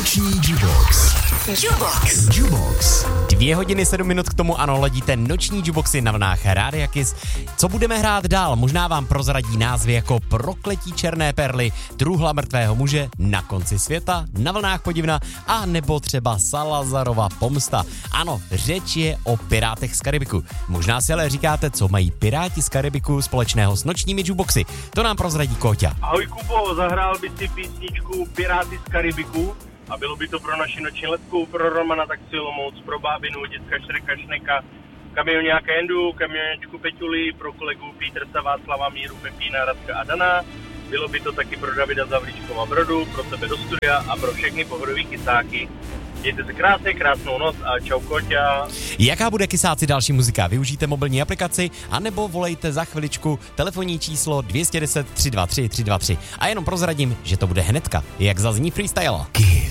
Noční Jubox. Jubox. 2 hodiny 7 minut k tomu, ano, ladíte noční Juboxy na vlnách Rádia Kiss. Co budeme hrát dál? Možná vám prozradí názvy jako Prokletí černé perly, Truhla mrtvého muže, Na konci světa, Na vlnách podivna a nebo třeba Salazarova pomsta. Ano, řeč je o Pirátech z Karibiku. Možná si ale říkáte, co mají Piráti z Karibiku společného s nočními Juboxy. To nám prozradí Kóťa. Ahoj Kubo, zahrál by si písničku Piráty z Karibiku a bylo by to pro naši noční letku, pro Romana Taxi Olomouc, pro bábinu, dětka Šreka Šneka, kamioňáka Endu, kamionečku Peťuli, pro kolegu Pítrsa, Václava, Míru, Pepína, Radka a Dana. Bylo by to taky pro Davida Zavlíčkova Brodu, pro tebe do studia a pro všechny pohodový kysáky. Mějte se krásně, krásnou noc a čau Koťa. Jaká bude kysáci další muzika? Využijte mobilní aplikaci anebo volejte za chviličku telefonní číslo 210 323 323. A jenom prozradím, že to bude hnedka, jak zazní freestyle. Kiss.